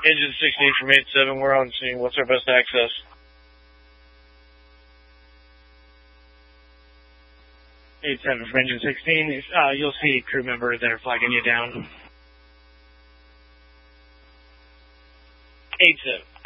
Engine 16 from 8-7, we're on scene. What's our best access? 8-7 from Engine 16. You'll see crew members that are flagging you down. 8-7.